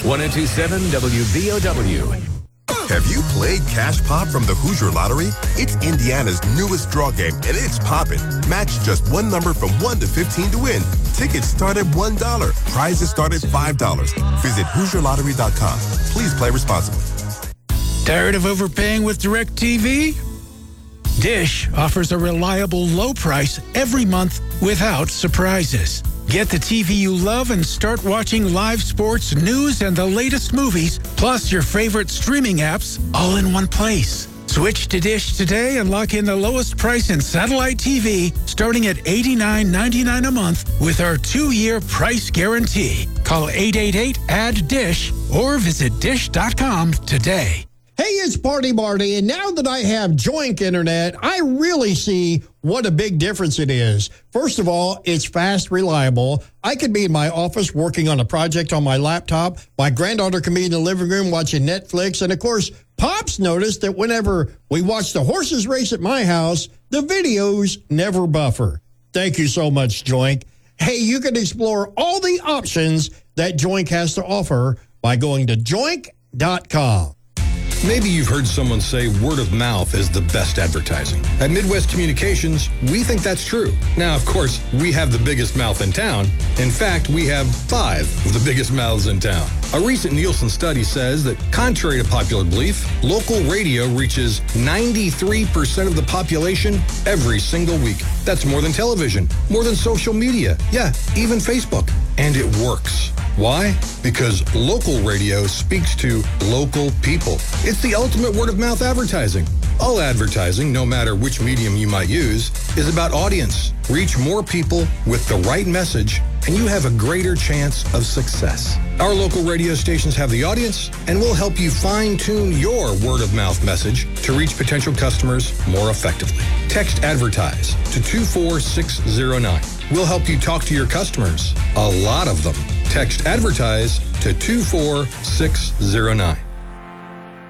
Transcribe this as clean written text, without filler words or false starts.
1027 WBOW. Have you played Cash Pop from the Hoosier Lottery? It's Indiana's newest draw game, and it's poppin'. Match just one number from 1 to 15 to win. Tickets start at $1. Prizes start at $5. Visit HoosierLottery.com. Please play responsibly. Tired of overpaying with DirecTV? Dish offers a reliable low price every month without surprises. Get the TV you love and start watching live sports, news, and the latest movies, plus your favorite streaming apps, all in one place. Switch to Dish today and lock in the lowest price in satellite TV, starting at $89.99 a month with our 2-year price guarantee. Call 888-ADD-DISH or visit dish.com today. Hey, it's Party Marty, and now that I have Joink Internet, I really see what a big difference it is. First of all, it's fast, reliable. I could be in my office working on a project on my laptop. My granddaughter can be in the living room watching Netflix. And, of course, Pops noticed that whenever we watch the horses race at my house, the videos never buffer. Thank you so much, Joink. Hey, you can explore all the options that Joink has to offer by going to joink.com. Maybe you've heard someone say word of mouth is the best advertising. At Midwest Communications, we think that's true. Now, of course, we have the biggest mouth in town. In fact, we have 5 of the biggest mouths in town. A recent Nielsen study says that, contrary to popular belief, local radio reaches 93% of the population every single week. That's more than television, more than social media, yeah, even Facebook. And it works. Why? Because local radio speaks to local people. It's the ultimate word-of-mouth advertising. All advertising, no matter which medium you might use, is about audience. Reach more people with the right message, and you have a greater chance of success. Our local radio stations have the audience, and we'll help you fine-tune your word-of-mouth message to reach potential customers more effectively. Text ADVERTISE to 24609. We'll help you talk to your customers, a lot of them. Text ADVERTISE to 24609.